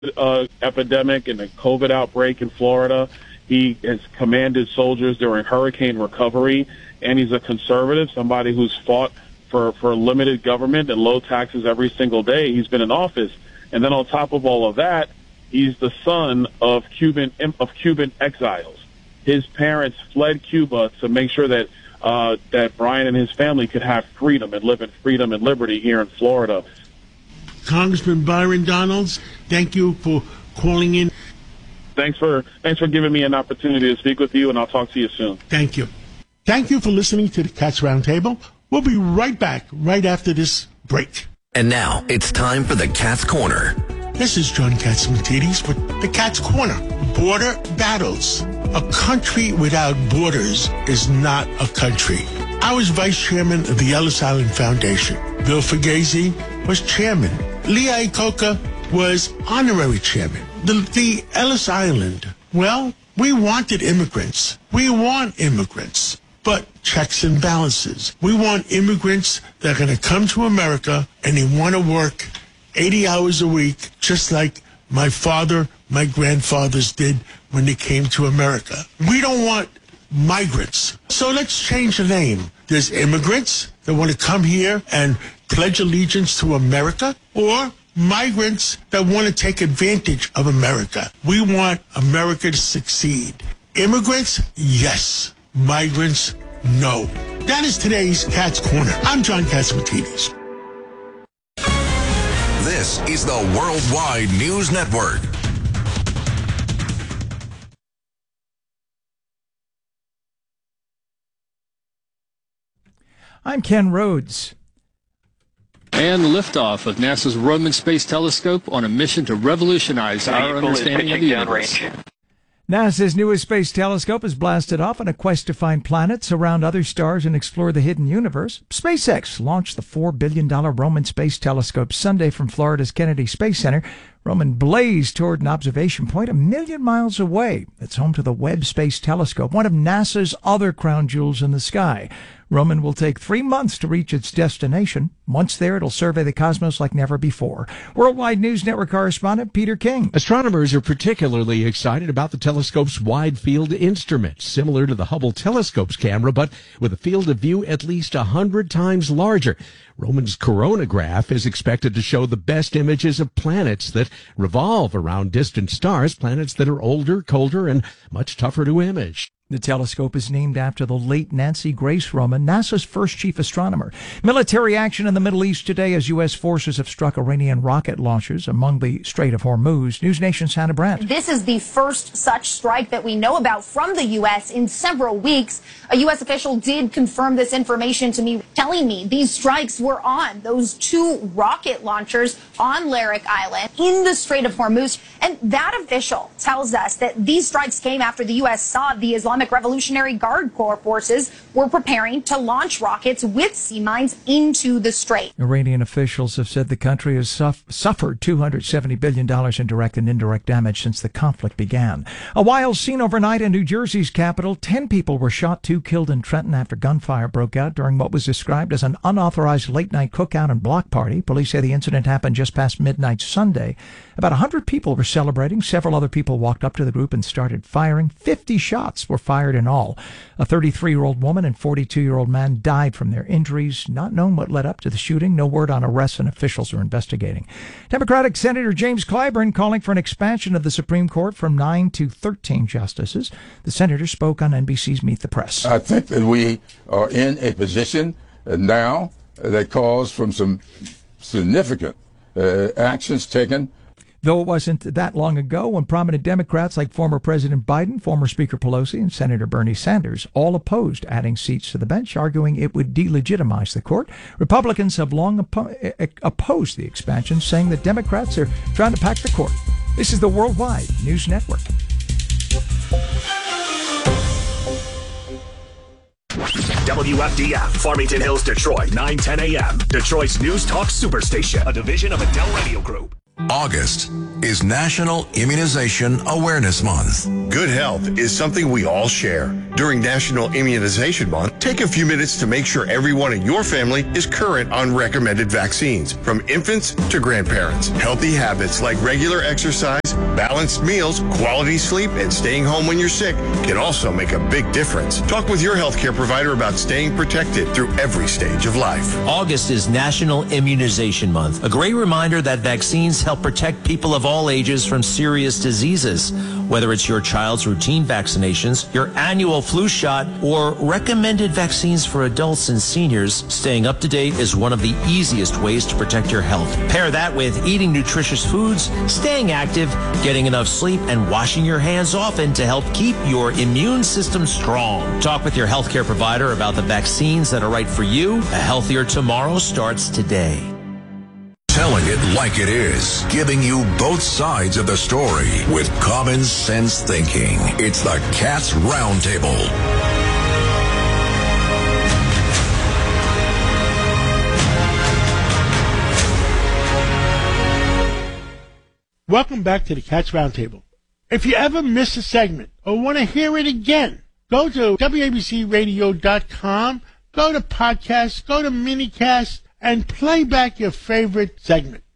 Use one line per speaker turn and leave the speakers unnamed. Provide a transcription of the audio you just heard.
epidemic and the COVID outbreak in Florida. He has commanded soldiers during hurricane recovery, and he's a conservative, somebody who's fought for limited government and low taxes every single day he's been in office. And then on top of all of that, he's the son of Cuban exiles. His parents fled Cuba to make sure that that Brian and his family could have freedom and live in freedom and liberty here in Florida.
Congressman Byron Donalds, thank you for calling in.
Thanks for giving me an opportunity to speak with you, and I'll talk to you soon.
Thank you. Thank you for listening to the Cats Roundtable. We'll be right back right after this break.
And now it's time for the Cats Corner.
This is John Catsimatidis with the Cats Corner. Border battles. A country without borders is not a country. I was vice chairman of the Ellis Island Foundation. Bill Fugazy was chairman. Lee Iacocca was honorary chairman. The Ellis Island, well, we wanted immigrants. We want immigrants, but checks and balances. We want immigrants that are going to come to America and they want to work 80 hours a week, just like my father, my grandfathers did when they came to America. We don't want migrants. So let's change the name. There's immigrants that want to come here and pledge allegiance to America, or migrants that want to take advantage of America. We want America to succeed. Immigrants, yes. Migrants, no. That is today's Cats Corner. I'm John Catsimatidis.
This is the Worldwide News Network.
I'm Ken Rhodes.
And liftoff of NASA's Roman Space Telescope on a mission to revolutionize our understanding of the universe.
NASA's newest space telescope has blasted off on a quest to find planets around other stars and explore the hidden universe. SpaceX launched the $4 billion Roman Space Telescope Sunday from Florida's Kennedy Space Center. Roman blazed toward an observation point 1 million miles away. It's home to the Webb Space Telescope, one of NASA's other crown jewels in the sky. Roman will take 3 months to reach its destination. Once there, it'll survey the cosmos like never before. Worldwide News Network correspondent Peter King.
Astronomers are particularly excited about the telescope's wide-field instrument, similar to the Hubble telescope's camera, but with a field of view at least 100 times larger. Roman's coronagraph is expected to show the best images of planets that revolve around distant stars, planets that are older, colder, and much tougher to image.
The telescope is named after the late Nancy Grace Roman, NASA's first chief astronomer. Military action in the Middle East today as U.S. forces have struck Iranian rocket launchers among the Strait of Hormuz. News Nation's Hannah Brandt.
This is the first such strike that we know about from the U.S. in several weeks. A U.S. official did confirm this information to me, telling me these strikes were on those 2 rocket launchers on Larik Island in the Strait of Hormuz. And that official tells us that these strikes came after the U.S. saw the Islamic Revolutionary Guard Corps forces were preparing to launch rockets with sea mines into the strait.
Iranian officials have said the country has suffered $270 billion in direct and indirect damage since the conflict began. A wild scene overnight in New Jersey's capital. 10 people were shot, 2 killed in Trenton after gunfire broke out during what was described as an unauthorized late-night cookout and block party. Police say the incident happened just past midnight Sunday. About 100 people were celebrating. Several other people walked up to the group and started firing. 50 shots were fired in all. A 33-year-old woman and 42-year-old man died from their injuries. Not known what led up to the shooting. No word on arrests, and officials are investigating. Democratic Senator James Clyburn calling for an expansion of the Supreme Court from 9 to 13 justices. The senator spoke on NBC's Meet the Press.
I think that we are in a position now that calls for some significant actions taken.
Though it wasn't that long ago when prominent Democrats like former President Biden, former Speaker Pelosi, and Senator Bernie Sanders all opposed adding seats to the bench, arguing it would delegitimize the court. Republicans have long opposed the expansion, saying that Democrats are trying to pack the court. This is the Worldwide News Network.
WFDF, Farmington Hills, Detroit, 9:10 a.m. Detroit's News Talk Superstation, a division of Adele Radio Group.
August is National Immunization Awareness Month.
Good health is something we all share. During National Immunization Month, take a few minutes to make sure everyone in your family is current on recommended vaccines, from infants to grandparents. Healthy habits like regular exercise, balanced meals, quality sleep, and staying home when you're sick can also make a big difference. Talk with your healthcare provider about staying protected through every stage of life.
August is National Immunization Month, a great reminder that vaccines help protect people of all ages from serious diseases. Whether it's your child's routine vaccinations, your annual flu shot, or recommended vaccines for adults and seniors, staying up to date is one of the easiest ways to protect your health. Pair that with eating nutritious foods, staying active, getting enough sleep, and washing your hands often to help keep your immune system strong. Talk with your healthcare provider about the vaccines that are right for you. A healthier tomorrow starts today.
Telling it like it is, giving you both sides of the story with common sense thinking. It's the Cats Roundtable.
Welcome back to the Cats Roundtable. If you ever miss a segment or want to hear it again, go to WABCRadio.com, go to podcasts, go to minicast, and play back your favorite segment.